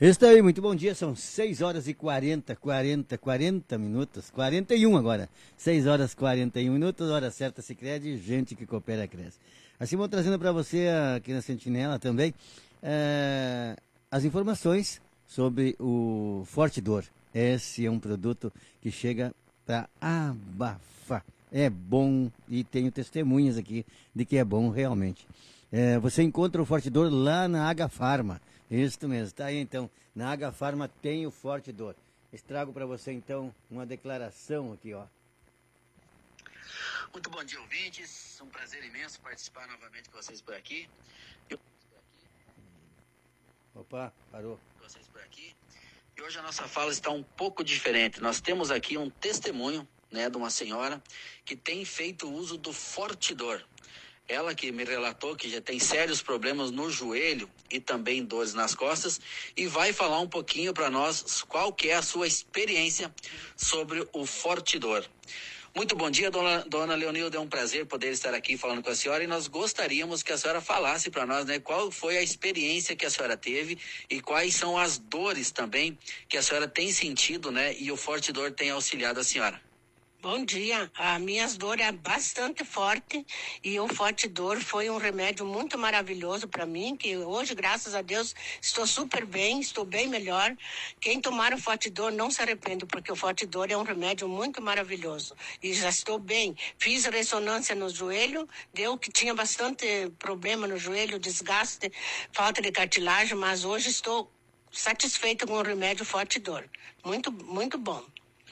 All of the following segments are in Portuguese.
Está aí, muito bom dia, são 6 horas e 40 minutos, 41 agora, 6 horas e 41 minutos, hora certa Sicredi, gente que coopera cresce. Assim vou trazendo para você aqui na Sentinela também as informações sobre o Forte Dor. Esse é um produto que chega para abafar. É bom e tenho testemunhas aqui de que é bom realmente. Você encontra o Forte Dor lá na Agafarma. Isso mesmo, tá aí então. Na Agafarma tem o Forte Dor. Trago para você então uma declaração aqui, ó. Muito bom dia, ouvintes. É um prazer imenso participar novamente com vocês por aqui. Opa, parou. Vocês por aqui. E hoje a nossa fala está um pouco diferente. Nós temos aqui um testemunho, né, de uma senhora que tem feito uso do Forte Dor. Ela que me relatou que já tem sérios problemas no joelho e também dores nas costas e vai falar um pouquinho para nós qual que é a sua experiência sobre o Forte Dor. Muito bom dia, dona Leonilda, é um prazer poder estar aqui falando com a senhora e nós gostaríamos que a senhora falasse para nós, né, qual foi a experiência que a senhora teve e quais são as dores também que a senhora tem sentido, né, e o Forte Dor tem auxiliado a senhora. Bom dia, a minhas dores é bastante forte e o Forte Dor foi um remédio muito maravilhoso para mim, que hoje, graças a Deus, estou super bem, estou bem melhor. Quem tomar o Forte Dor não se arrepende, porque o Forte Dor é um remédio muito maravilhoso e já estou bem. Fiz ressonância no joelho, deu que tinha bastante problema no joelho, desgaste, falta de cartilagem, mas hoje estou satisfeita com o remédio Forte Dor. Muito, muito bom.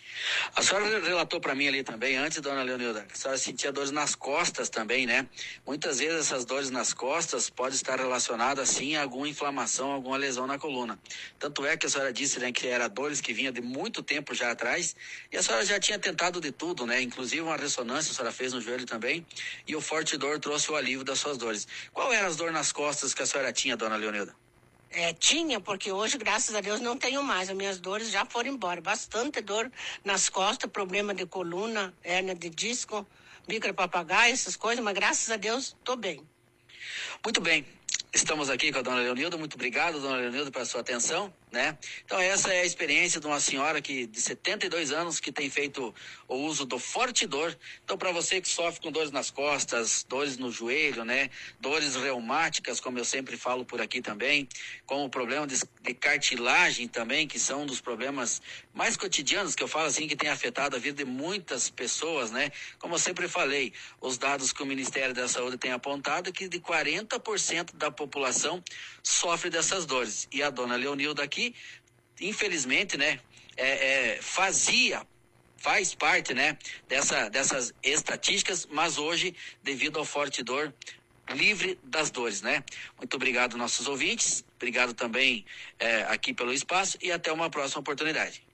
A senhora relatou para mim ali também, antes, dona Leonilda, que a senhora sentia dores nas costas também, né? Muitas vezes essas dores nas costas podem estar relacionadas, sim, a alguma inflamação, alguma lesão na coluna. Tanto é que a senhora disse, né, que era dores que vinha de muito tempo já atrás, e a senhora já tinha tentado de tudo, né? Inclusive uma ressonância a senhora fez no joelho também, e o Forte Dor trouxe o alívio das suas dores. Qual eram as dores nas costas que a senhora tinha, dona Leonilda? Tinha, porque hoje, graças a Deus, não tenho mais. As minhas dores já foram embora. Bastante dor nas costas, problema de coluna, hérnia de disco, micropapagaio, essas coisas, mas graças a Deus, estou bem. Muito bem. Estamos aqui com a dona Leonilda. Muito obrigado, dona Leonilda, pela sua atenção, né? Então, essa é a experiência de uma senhora de 72 anos que tem feito o uso do Forte Dor. Então, para você que sofre com dores nas costas, dores no joelho, né? Dores reumáticas, como eu sempre falo por aqui também, como o problema de cartilagem também, que são um dos problemas mais cotidianos, que eu falo assim, que tem afetado a vida de muitas pessoas, né? Como eu sempre falei, os dados que o Ministério da Saúde tem apontado é que de 40% da população sofre dessas dores. E a dona Leonilda aqui, infelizmente, né, faz parte, né, dessas estatísticas, mas hoje, devido ao Forte Dor, livre das dores, né? Muito obrigado, nossos ouvintes. Obrigado também aqui pelo espaço e até uma próxima oportunidade.